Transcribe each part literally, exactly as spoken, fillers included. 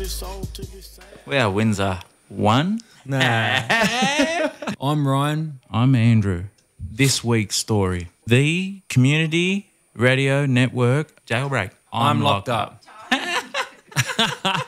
We are Windsor one. Nah. I'm Ryan. I'm Andrew. This week's story. The Community Radio Network jailbreak. I'm, I'm locked, locked up. up.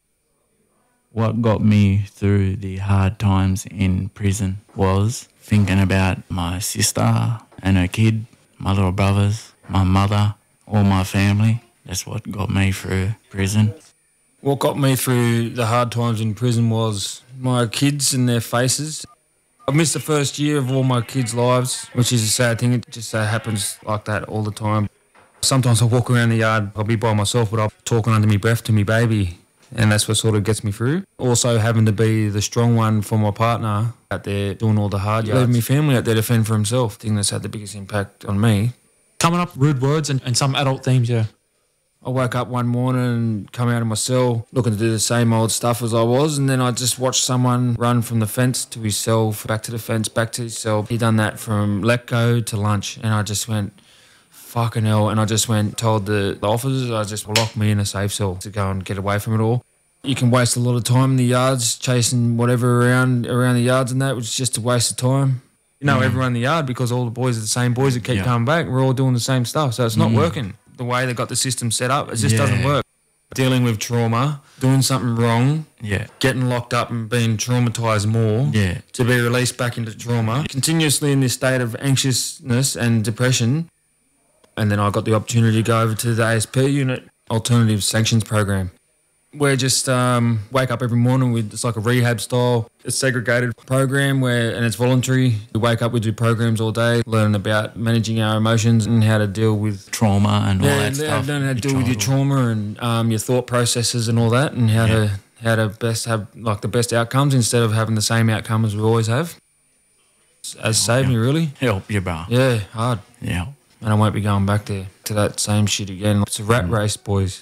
What got me through the hard times in prison was thinking about my sister and her kid, my little brothers, my mother, all my family. That's what got me through prison. What got me through the hard times in prison was my kids and their faces. I missed the first year of all my kids' lives, which is a sad thing. It just uh, happens like that all the time. Sometimes I walk around the yard, I'll be by myself, but I'm talking under my breath to my baby, and that's what sort of gets me through. Also having to be the strong one for my partner out there doing all the hard yards. Leaving my family out there to fend for himself. I think that's had the biggest impact on me. Coming up rude words and, and some adult themes, yeah. I woke up one morning and come out of my cell looking to do the same old stuff as I was, and then I just watched someone run from the fence to his cell, back to the fence, back to his cell. He done that from let go to lunch, and I just went, fucking hell, and I just went, told the, the officers, I just locked me in a safe cell to go and get away from it all. You can waste a lot of time in the yards chasing whatever around around the yards and that, which is just a waste of time. You know, mm. everyone in the yard, because all the boys are the same boys that keep yeah. coming back. We're all doing the same stuff, so it's not mm. working. The way they got the system set up, it just yeah. doesn't work. Dealing with trauma, doing something wrong, yeah, getting locked up and being traumatised more, yeah, to be released back into trauma, continuously in this state of anxiousness and depression. And then I got the opportunity to go over to the A S P unit, Alternative Sanctions Program. We're just um, wake up every morning with, it's like a rehab style, a segregated program where, and it's voluntary. We wake up, we do programs all day, learning about managing our emotions and how to deal with trauma and all yeah, that stuff. Learn how to deal with your trauma and um, your thought processes and all that, and how yeah. to how to best have like the best outcomes instead of having the same outcome as we always have. Has saved me really. Help you, bro. Yeah, hard. Yeah. And I won't be going back there to that same shit again. It's a rat mm. race, boys.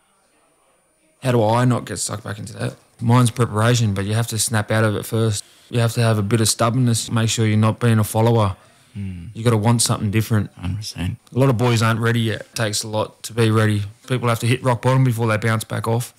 How do I not get sucked back into that? Mine's preparation, but you have to snap out of it first. You have to have a bit of stubbornness, make sure you're not being a follower. Mm. You got to want something different. I understand. A lot of boys aren't ready yet. It takes a lot to be ready. People have to hit rock bottom before they bounce back off.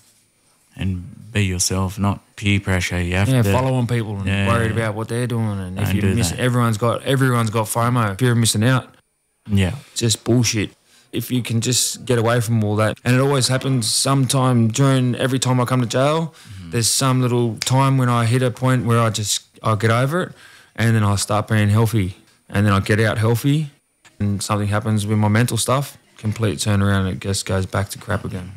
And be yourself, not peer pressure. You have yeah, to follow on people and yeah. worried about what they're doing. And Don't if you miss, that. everyone's got everyone's got FOMO, fear of missing out. Yeah, just bullshit. If you can just get away from all that. And it always happens sometime during, every time I come to jail, mm-hmm. there's some little time when I hit a point where I just, I'll get over it and then I'll start being healthy. And then I get out healthy and something happens with my mental stuff, complete turnaround, and it just goes back to crap again.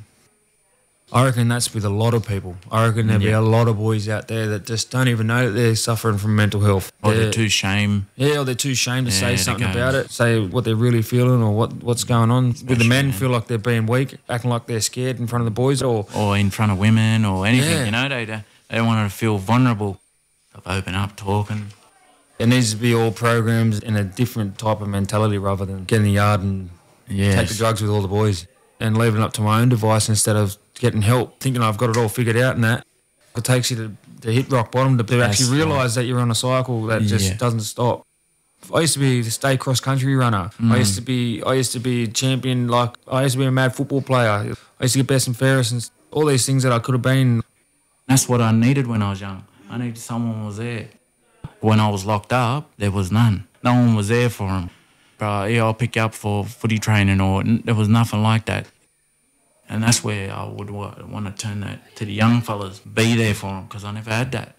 I reckon that's with a lot of people. I reckon there'll yeah. be a lot of boys out there that just don't even know that they're suffering from mental health. Or they're, they're too shame. Yeah, or they're too ashamed to yeah, say something about it, say what they're really feeling or what, what's going on. Especially with the men, feel like they're being weak, acting like they're scared in front of the boys. Or or in front of women or anything, yeah. you know. They don't, they don't want to feel vulnerable. Open up, talking. It needs to be all programs in a different type of mentality rather than get in the yard and yes. take the drugs with all the boys and leaving it up to my own device instead of getting help, thinking I've got it all figured out and that. It takes you to, to hit rock bottom to That's actually realise right. that you're on a cycle that just yeah. doesn't stop. I used to be a state cross country runner. Mm. I used to be I used to be champion, like I used to be a mad football player. I used to get best and fairest and all these things that I could have been. That's what I needed when I was young. I needed someone was there. When I was locked up, there was none. No one was there for him. Bro, yeah, I'll pick you up for footy training or there was nothing like that. And that's where I would want to turn that to the young fellas, be there for them, because I never had that.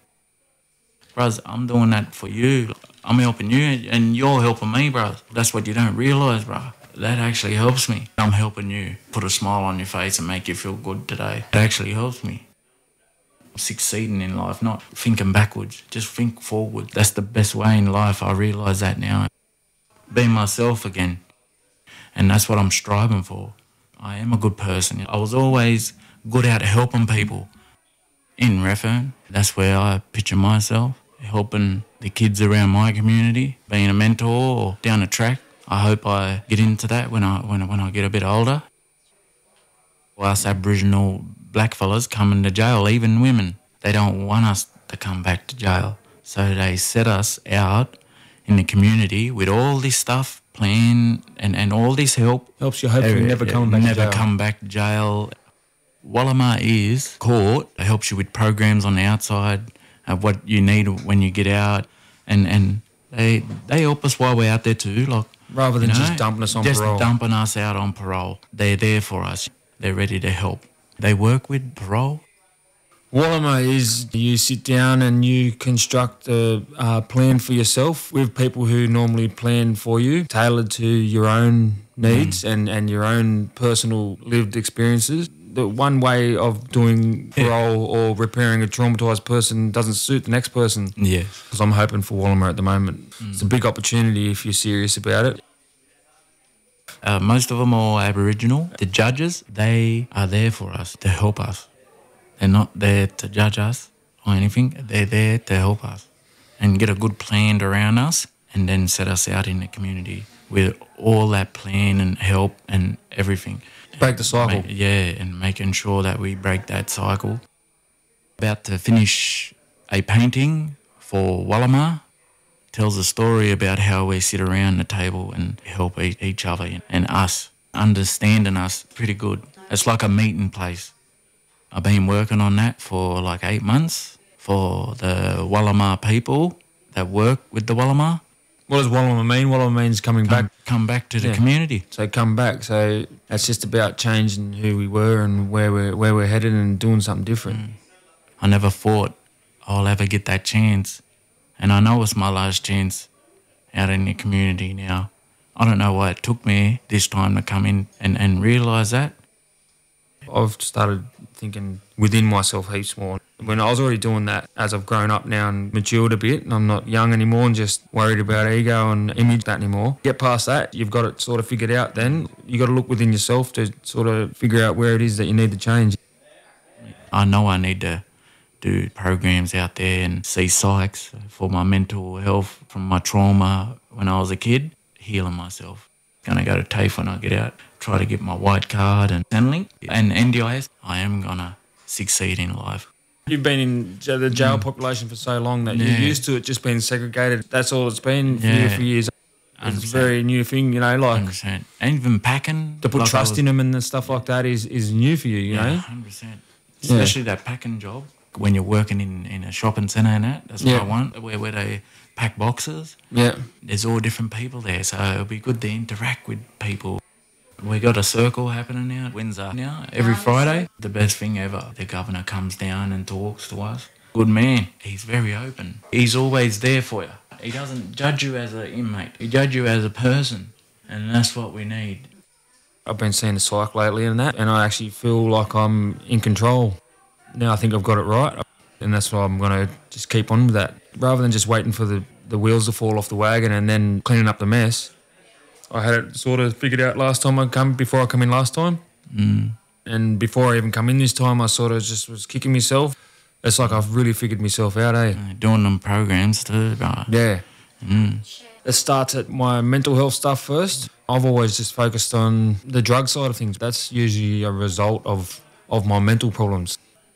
Bros, I'm doing that for you. I'm helping you, and you're helping me, bros. That's what you don't realise, bro. That actually helps me. I'm helping you put a smile on your face and make you feel good today. It actually helps me. Succeeding in life, not thinking backwards, just think forward. That's the best way in life. I realise that now. Being myself again, and that's what I'm striving for. I am a good person. I was always good at helping people. In Redfern, that's where I picture myself, helping the kids around my community, being a mentor or down the track. I hope I get into that when I when, when I get a bit older. Us Aboriginal blackfellas coming to jail, even women, they don't want us to come back to jail. So they set us out in the community with all this stuff, plan and, and all this help. Helps you hopefully never come back never to jail. come back to jail. Wallamar is court. It helps you with programs on the outside of what you need when you get out, and, and they they help us while we're out there too. Like Rather than you know, just dumping us on just parole. dumping us out on parole. They're there for us. They're ready to help. They work with parole. Wallamar is you sit down and you construct a uh, plan for yourself with people who normally plan for you, tailored to your own needs and, and your own personal lived experiences. The one way of doing parole or repairing a traumatised person doesn't suit the next person. Yeah. Because I'm hoping for Wallamar at the moment. Mm. It's a big opportunity if you're serious about it. Uh, most of them are Aboriginal. The judges, they are there for us, to help us. They're not there to judge us or anything. They're there to help us and get a good plan around us and then set us out in the community with all that plan and help and everything. Break the cycle. Make, yeah, and making sure that we break that cycle. About to finish a painting for Wallamar. Tells a story about how we sit around the table and help e- each other and us, understanding us pretty good. It's like a meeting place. I've been working on that for like eight months for the Wallamar people that work with the Wallamar. What does Wallamar mean? Wallamar means coming Come, back. come back to the Yeah. community. So come back. So that's just about changing who we were and where we're, where we're headed and doing something different. Mm. I never thought I'll ever get that chance. And I know it's my last chance out in the community now. I don't know why it took me this time to come in and, and realise that. I've started thinking within myself heaps more. When I was already doing that as I've grown up now and matured a bit, and I'm not young anymore and just worried about ego and image that anymore. Get past that, you've got it sort of figured out then. You've got to look within yourself to sort of figure out where it is that you need to change. I know I need to do programs out there and see psychs for my mental health from my trauma when I was a kid, healing myself. Gonna go to TAFE when I get out, try to get my white card and Centrelink and N D I S. I am gonna succeed in life. You've been in j- the jail population for so long that Yeah. you're used to it just being segregated. That's all it's been for Yeah. you for years. It's a very new thing, you know, like one hundred percent. And even packing. to put like I trust was- in them and stuff like that is, is new for you, you Yeah, know? one hundred percent. Especially that packing job. When you're working in, in a shopping centre and that, that's what Yeah. I want, where, where they pack boxes. Yeah. There's all different people there, so it'll be good to interact with people. We got a circle happening now at Windsor now, every Friday. The best thing ever. The governor comes down and talks to us. Good man. He's very open. He's always there for you. He doesn't judge you as an inmate. He judges you as a person, and that's what we need. I've been seeing the psych lately and that, and I actually feel like I'm in control. Now I think I've got it right, and that's why I'm going to just keep on with that. Rather than just waiting for the, the wheels to fall off the wagon and then cleaning up the mess. I had it sort of figured out last time I come, before I come in last time. Mm. And before I even come in this time, I sort of just was kicking myself. It's like I've really figured myself out, eh? Uh, Doing them programs too, bro. Yeah. Mm. It starts at my mental health stuff first. I've always just focused on the drug side of things. That's usually a result of, of my mental problems.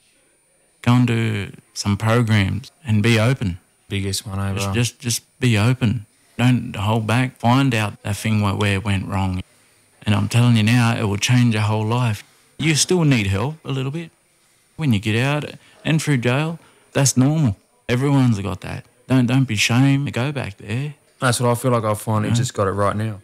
Go and do some programs and be open. Biggest one ever. Just, just, just be open. Don't hold back. Find out that thing where, where it went wrong. And I'm telling you now, it will change your whole life. You still need help a little bit. When you get out and through jail, that's normal. Everyone's got that. Don't don't be ashamed to go back there. That's what I feel like I've finally just got it right now.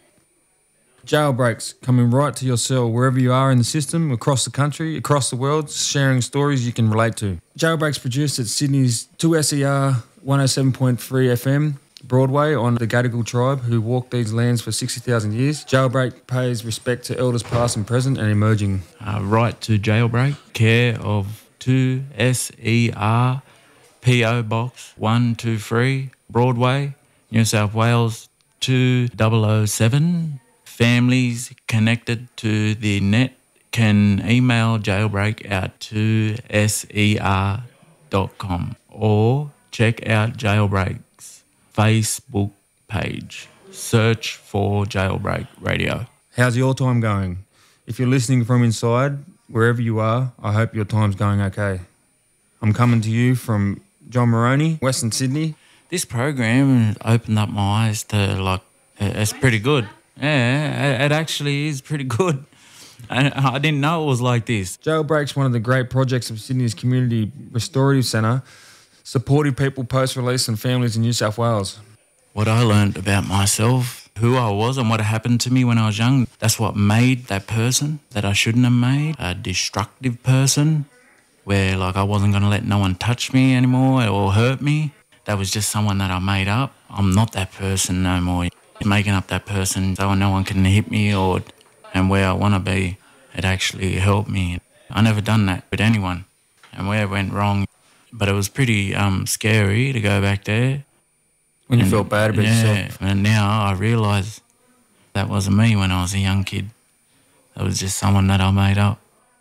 Jailbreaks coming right to your cell wherever you are in the system, across the country, across the world, sharing stories you can relate to. Jailbreaks produced at Sydney's two S E R one oh seven point three F M Broadway on the Gadigal tribe who walked these lands for sixty thousand years. Jailbreak pays respect to elders past and present and emerging. Uh, right to Jailbreak, care of two S E R P O Box one two three Broadway, New South Wales two thousand seven. Families connected to the net can email Jailbreak at two S E R dot com or check out Jailbreak's Facebook page. Search for Jailbreak Radio. How's your time going? If you're listening from inside, wherever you are, I hope your time's going okay. I'm coming to you from John Moroney, Western Sydney. This program opened up my eyes to, like, it's pretty good. Yeah, it actually is pretty good. I, I didn't know it was like this. Jailbreak's one of the great projects of Sydney's Community Restorative Centre, supporting people post-release and families in New South Wales. What I learned about myself, who I was and what happened to me when I was young, that's what made that person that I shouldn't have made, a destructive person, where like I wasn't going to let no one touch me anymore or hurt me. That was just someone that I made up. I'm not that person no more. Making up that person so no one can hit me or and where I want to be, it actually helped me. I never done that with anyone and where it went wrong. But it was pretty um, scary to go back there. When you and, felt bad about yeah, yourself. And now I realise that wasn't me when I was a young kid. It was just someone that I made up.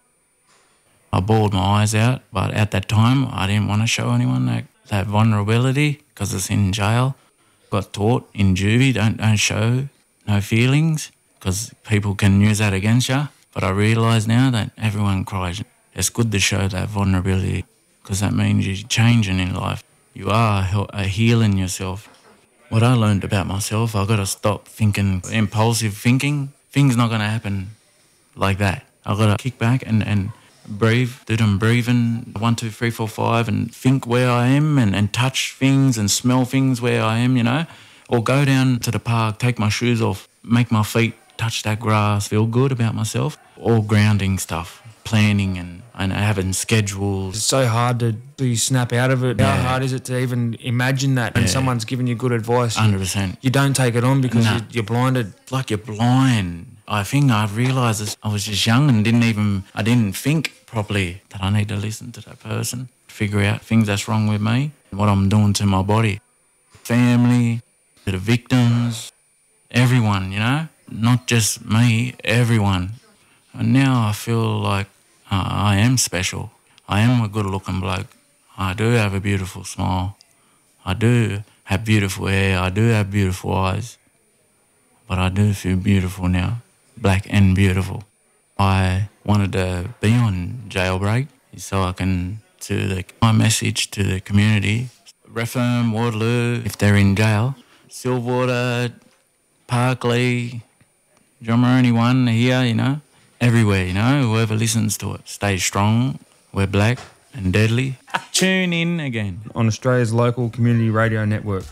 I bawled my eyes out, but at that time I didn't want to show anyone that, that vulnerability because it's in jail. Got taught in juvie, don't, don't show no feelings because people can use that against you. But I realise now that everyone cries. It's good to show that vulnerability because that means you're changing in life. You are he- healing yourself. What I learned about myself, I've got to stop thinking impulsive thinking. Things not going to happen like that. I've got to kick back and, and breathe, do them breathing, one, two, three, four, five, and think where I am and, and touch things and smell things where I am, you know. Or go down to the park, take my shoes off, make my feet touch that grass, feel good about myself. All grounding stuff, planning and, and having schedules. It's so hard to do you snap out of it. Yeah. How hard is it to even imagine that when Yeah. someone's giving you good advice? one hundred percent. You don't take it on because Nah. you, you're blinded. It's like you're blind. I think I realised this. I was just young and didn't even, I didn't think properly that I need to listen to that person, figure out things that's wrong with me, what I'm doing to my body. Family, to the victims, everyone, you know, not just me, everyone. And now I feel like uh, I am special. I am a good-looking bloke. I do have a beautiful smile. I do have beautiful hair. I do have beautiful eyes. But I do feel beautiful now, black and beautiful. I wanted to be on Jailbreak so I can, to the, my message to the community, Reform, Waterloo, if they're in jail, Silverwater, Parkley, John Maroney one here, you know, everywhere, you know, whoever listens to it, stay strong, we're black and deadly. Tune in again. On Australia's local community radio network.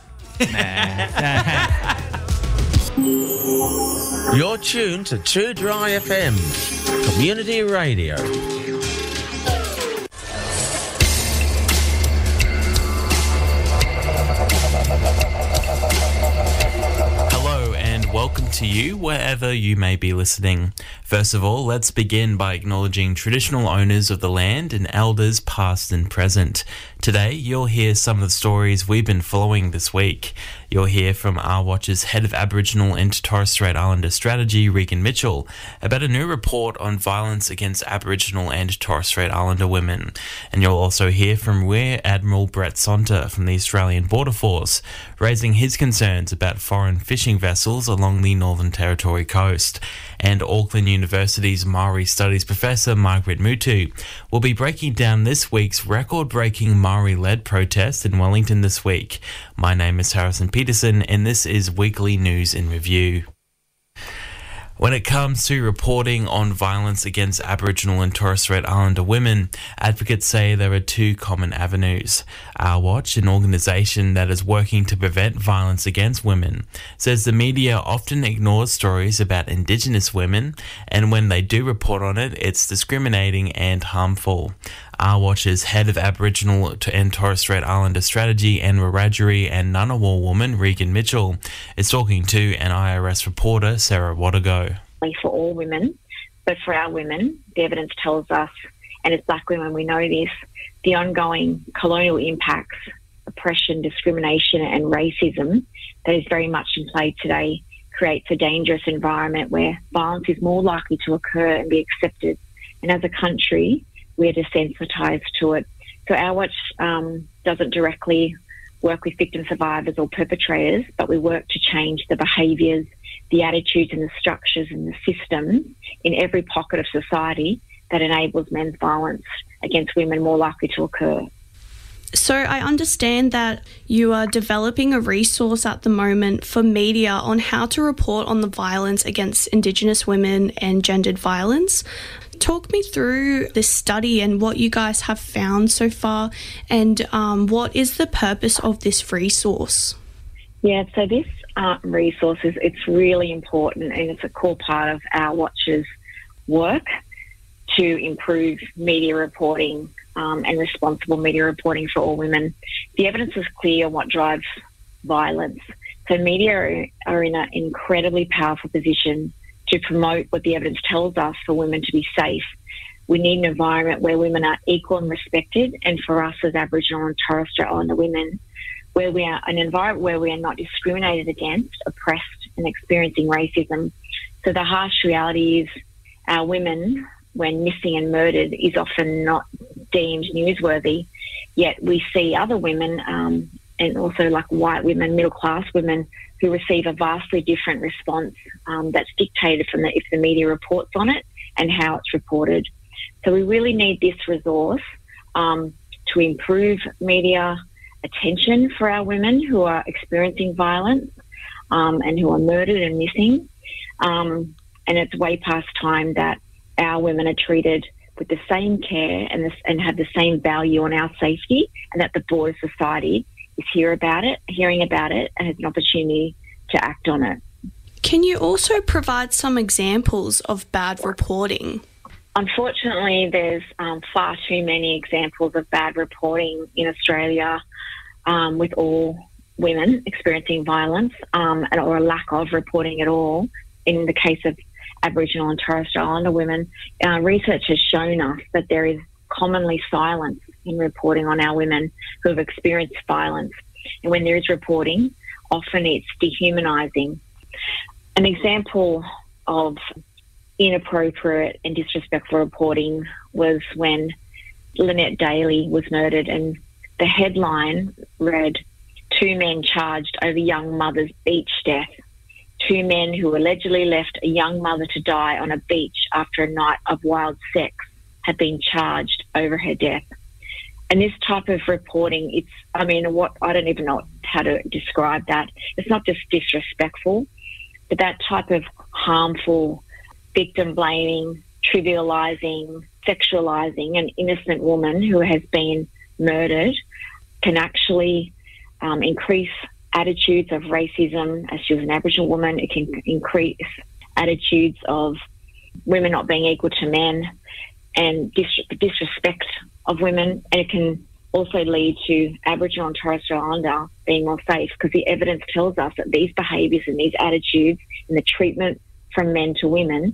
You're tuned to two Dry F M, community radio. Hello and welcome to you wherever you may be listening. First of all, let's begin by acknowledging traditional owners of the land and elders past and present. Today, you'll hear some of the stories we've been following this week. You'll hear from Our Watch's Head of Aboriginal and Torres Strait Islander Strategy, Regan Mitchell, about a new report on violence against Aboriginal and Torres Strait Islander women. And you'll also hear from Rear Admiral Brett Sonter from the Australian Border Force, raising his concerns about foreign fishing vessels along the Northern Territory coast. And Auckland University's Maori Studies Professor Margaret Mutu will be breaking down this week's record-breaking Maori-led protest in Wellington this week. My name is Harrison Peterson, and this is Weekly News in Review. When it comes to reporting on violence against Aboriginal and Torres Strait Islander women, advocates say there are two common avenues. Our Watch, an organisation that is working to prevent violence against women, says the media often ignores stories about Indigenous women, and when they do report on it, it's discriminating and harmful. Our Watch's Head of Aboriginal and Torres Strait Islander Strategy and Wiradjuri and Ngunnawal woman, Regan Mitchell, is talking to an I R S reporter, Sarah Wadago. For all women, but for our women, the evidence tells us, and as black women we know this, the ongoing colonial impacts, oppression, discrimination and racism that is very much in play today creates a dangerous environment where violence is more likely to occur and be accepted. And as a country, we're desensitised to it. So Our Watch um, doesn't directly work with victim survivors or perpetrators, but we work to change the behaviours, the attitudes and the structures and the systems in every pocket of society that enables men's violence against women more likely to occur. So I understand that you are developing a resource at the moment for media on how to report on the violence against Indigenous women and gendered violence. Talk me through this study and what you guys have found so far, and um, what is the purpose of this resource? Yeah, so this uh, resource is it's really important, and it's a core part of our Watch's work to improve media reporting um, and responsible media reporting for all women. The evidence is clear on what drives violence. So media are, are in an incredibly powerful position to promote what the evidence tells us for women to be safe. We need an environment where women are equal and respected, and for us as Aboriginal and Torres Strait Islander women, where we are an environment where we are not discriminated against, oppressed and experiencing racism. So the harsh reality is our women, when missing and murdered, is often not deemed newsworthy, yet we see other women um, and also like white women, middle-class women, who receive a vastly different response um, that's dictated from the, if the media reports on it and how it's reported. So we really need this resource um, to improve media attention for our women who are experiencing violence um, and who are murdered and missing. Um, and it's way past time that our women are treated with the same care and, this, and have the same value on our safety, and that the broader society is hear about it, hearing about it and has an opportunity to act on it. Can you also provide some examples of bad reporting? Unfortunately, there's um, far too many examples of bad reporting in Australia um, with all women experiencing violence um, and, or a lack of reporting at all. In the case of Aboriginal and Torres Strait Islander women, uh, research has shown us that there is commonly silence in reporting on our women who have experienced violence. And when there is reporting, often it's dehumanising. An example of inappropriate and disrespectful reporting was when Lynette Daly was murdered, and the headline read, "Two men charged over young mother's beach death." Two men who allegedly left a young mother to die on a beach after a night of wild sex have been charged over her death. And this type of reporting, it's, I mean, what, I don't even know how to describe that. It's not just disrespectful, but that type of harmful victim blaming, trivialising, sexualising an innocent woman who has been murdered can actually um, increase attitudes of racism. As she was an Aboriginal woman, it can increase attitudes of women not being equal to men and dis- disrespect of women, and it can also lead to Aboriginal and Torres Strait Islander being more safe, because the evidence tells us that these behaviours and these attitudes and the treatment from men to women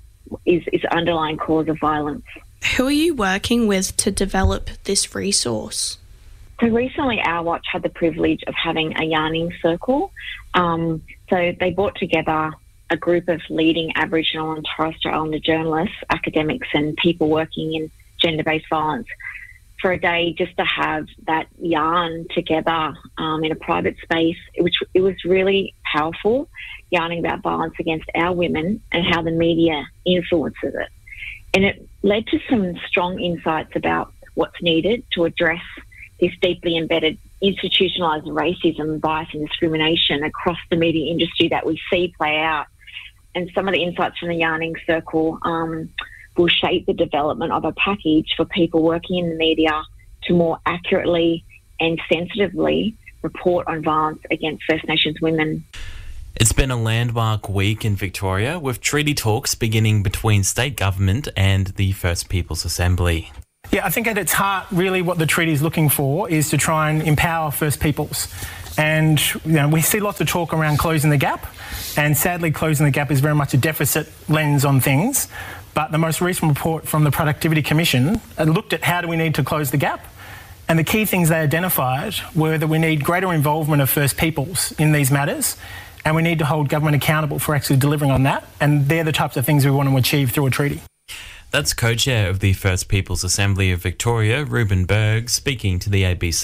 is, is the underlying cause of violence. Who are you working with to develop this resource? So recently Our Watch had the privilege of having a yarning circle. Um, so they brought together a group of leading Aboriginal and Torres Strait Islander journalists, academics and people working in gender-based violence for a day just to have that yarn together um, in a private space, which it was really powerful, yarning about violence against our women and how the media influences it. And it led to some strong insights about what's needed to address this deeply embedded institutionalised racism, bias and discrimination across the media industry that we see play out. And some of the insights from the yarning circle um, will shape the development of a package for people working in the media to more accurately and sensitively report on violence against First Nations women. It's been a landmark week in Victoria, with treaty talks beginning between state government and the First Peoples Assembly. Yeah, I think at its heart, really what the treaty is looking for is to try and empower First Peoples. And you know, we see lots of talk around closing the gap, and sadly closing the gap is very much a deficit lens on things. But the most recent report from the Productivity Commission looked at how do we need to close the gap, and the key things they identified were that we need greater involvement of First Peoples in these matters, and we need to hold government accountable for actually delivering on that, and they're the types of things we want to achieve through a treaty. That's co-chair of the First Peoples Assembly of Victoria, Ruben Berg, speaking to the A B C.